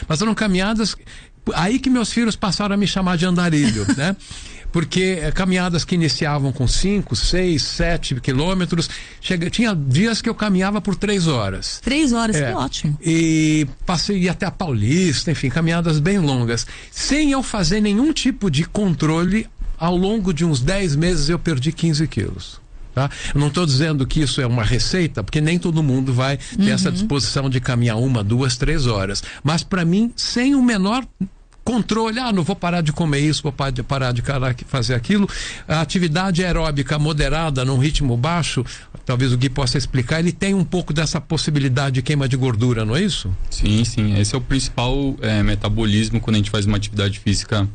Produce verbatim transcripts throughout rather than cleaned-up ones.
Mas eram caminhadas, aí que meus filhos passaram a me chamar de andarilho, né? Porque é, caminhadas que iniciavam com cinco, seis, sete quilômetros, chega, tinha dias que eu caminhava por três horas. Três horas, é, que ótimo. E passei ia até a Paulista, enfim, caminhadas bem longas. Sem eu fazer nenhum tipo de controle, ao longo de uns dez meses eu perdi quinze quilos. Tá? Eu não estou dizendo que isso é uma receita, porque nem todo mundo vai ter uhum. essa disposição de caminhar uma, duas, três horas. Mas para mim, sem o menor controle, ah, não vou parar de comer isso, vou parar de fazer aquilo. A atividade aeróbica moderada, num ritmo baixo, talvez o Gui possa explicar, ele tem um pouco dessa possibilidade de queima de gordura, não é isso? Sim, sim. Esse é o principal é, metabolismo quando a gente faz uma atividade física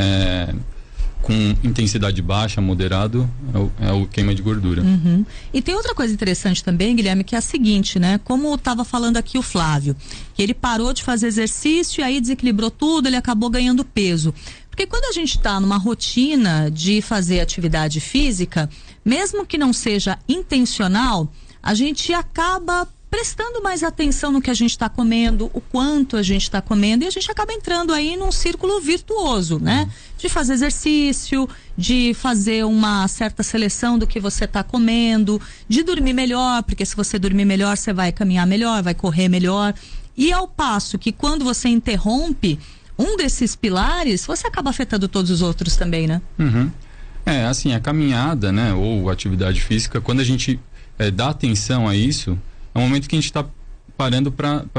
é, com intensidade baixa, moderado, é o, é o queima de gordura. Uhum. E tem outra coisa interessante também, Guilherme, que é a seguinte, né? Como estava falando aqui o Flávio, que ele parou de fazer exercício e aí desequilibrou tudo, ele acabou ganhando peso. Porque quando a gente está numa rotina de fazer atividade física, mesmo que não seja intencional, a gente acaba prestando mais atenção no que a gente está comendo, o quanto a gente está comendo, e a gente acaba entrando aí num círculo virtuoso, né? De fazer exercício, de fazer uma certa seleção do que você está comendo, de dormir melhor, porque se você dormir melhor, você vai caminhar melhor, vai correr melhor. E ao passo que quando você interrompe um desses pilares, você acaba afetando todos os outros também, né? Uhum. É, assim, a caminhada, né, ou atividade física, quando a gente é, dá atenção a isso, é um momento que a gente está parando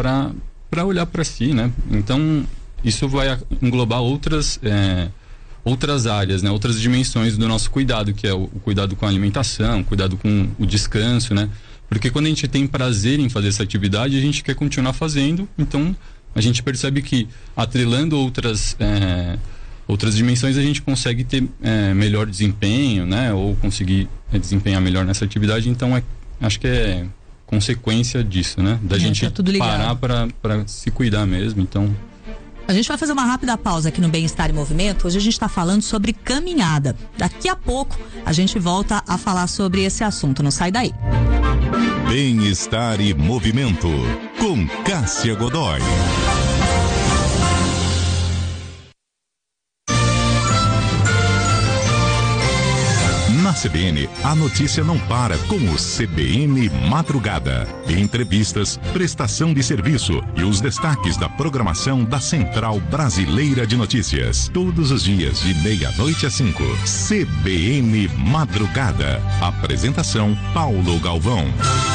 para olhar para si, né? Então, isso vai englobar outras, é, outras áreas, né? Outras dimensões do nosso cuidado, que é o, o cuidado com a alimentação, o cuidado com o descanso, né? Porque quando a gente tem prazer em fazer essa atividade, a gente quer continuar fazendo, então a gente percebe que atrelando outras, é, outras dimensões, a gente consegue ter é, melhor desempenho, né? Ou conseguir é, desempenhar melhor nessa atividade, então é, acho que é consequência disso, né? Da é, gente tá parar para se cuidar mesmo, então... A gente vai fazer uma rápida pausa aqui no Bem-Estar em Movimento. Hoje a gente está falando sobre caminhada. Daqui a pouco a gente volta a falar sobre esse assunto. Não sai daí. Bem-Estar e Movimento, com Cássia Godoy. Na C B N, a notícia não para com o C B N Madrugada. Entrevistas, prestação de serviço e os destaques da programação da Central Brasileira de Notícias. Todos os dias, de meia-noite às cinco. C B N Madrugada. Apresentação, Paulo Galvão.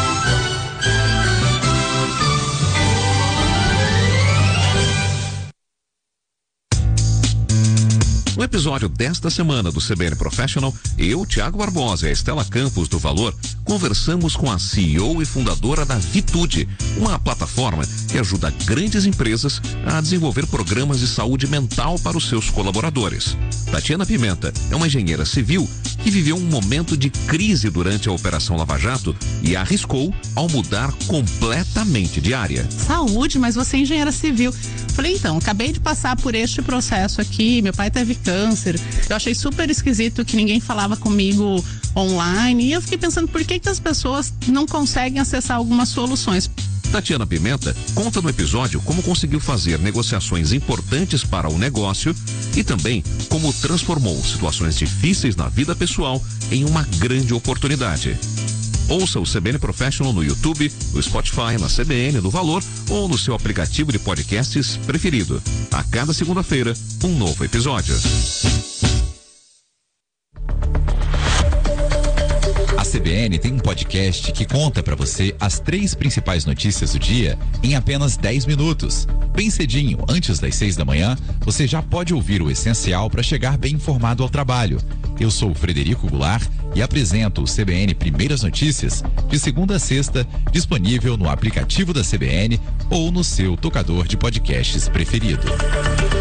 No episódio desta semana do C B N Professional, eu, Tiago Barbosa e a Estela Campos do Valor, conversamos com a C E O e fundadora da Vitude, uma plataforma que ajuda grandes empresas a desenvolver programas de saúde mental para os seus colaboradores. Tatiana Pimenta é uma engenheira civil que viveu um momento de crise durante a Operação Lava Jato e arriscou ao mudar completamente de área. Saúde, mas você é engenheira civil. Falei, então, acabei de passar por este processo aqui, meu pai teve câncer, eu achei super esquisito que ninguém falava comigo online, e eu fiquei pensando por que que as pessoas não conseguem acessar algumas soluções. Tatiana Pimenta conta no episódio como conseguiu fazer negociações importantes para o negócio e também como transformou situações difíceis na vida pessoal em uma grande oportunidade. Ouça o C B N Professional no YouTube, no Spotify, na C B N do Valor ou no seu aplicativo de podcasts preferido. A cada segunda-feira, um novo episódio. A C B N tem um podcast que conta para você as três principais notícias do dia em apenas dez minutos. Bem cedinho, antes das seis da manhã, você já pode ouvir o essencial para chegar bem informado ao trabalho. Eu sou o Frederico Goulart e apresento o C B N Primeiras Notícias de segunda a sexta, disponível no aplicativo da C B N ou no seu tocador de podcasts preferido.